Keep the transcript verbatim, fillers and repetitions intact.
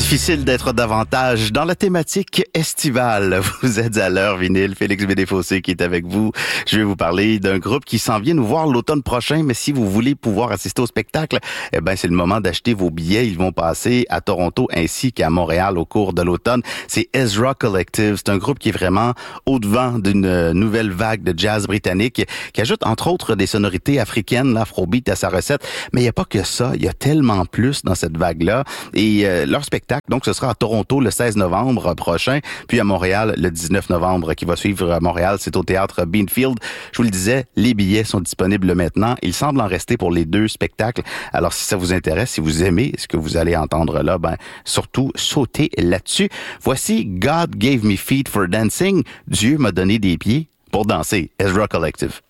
Difficile d'être davantage dans la thématique estivale. Vous êtes à l'heure vinyle. Félix Bédéfossé qui est avec vous. Je vais vous parler d'un groupe qui s'en vient nous voir l'automne prochain, mais si vous voulez pouvoir assister au spectacle, eh ben c'est le moment d'acheter vos billets. Ils vont passer à Toronto ainsi qu'à Montréal au cours de l'automne. C'est Ezra Collective. C'est un groupe qui est vraiment au-devant d'une nouvelle vague de jazz britannique qui ajoute entre autres des sonorités africaines, l'afrobeat à sa recette. Mais il n'y a pas que ça. Il y a tellement plus dans cette vague-là. Et euh, leur spectacle, donc, ce sera à Toronto le seize novembre prochain, puis à Montréal le dix-neuf novembre qui va suivre à Montréal. C'est au théâtre Beanfield. Je vous le disais, les billets sont disponibles maintenant. Il semble en rester pour les deux spectacles. Alors, si ça vous intéresse, si vous aimez ce que vous allez entendre là, ben, surtout, sautez là-dessus. Voici God Gave Me Feet for Dancing. Dieu m'a donné des pieds pour danser. Ezra Collective.